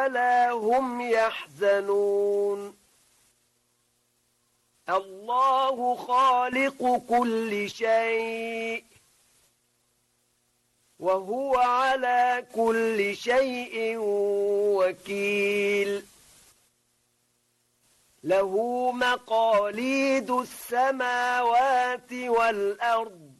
ولا هم يحزنون الله خالق كل شيء وهو على كل شيء وكيل له مقاليد السماوات والأرض